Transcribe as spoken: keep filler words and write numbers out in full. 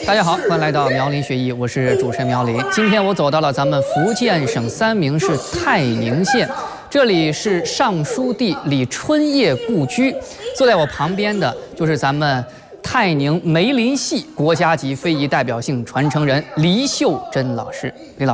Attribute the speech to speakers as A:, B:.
A: 大家好，欢迎来到苗林学艺，我是主持人苗林。今天我走到了咱们福建省三明市泰宁县，这里是尚书帝李春夜故居。坐在我旁边的就是咱们泰宁梅林系国家级非遗代表性传承人黎秀珍老师。李老师。